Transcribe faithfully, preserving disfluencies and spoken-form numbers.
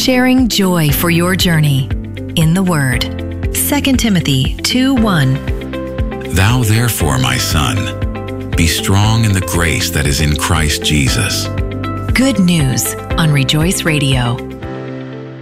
sharing joy for your journey in the Word. Second Timothy two one. Thou therefore, my son, be strong in the grace that is in Christ Jesus. Good news on Rejoice Radio.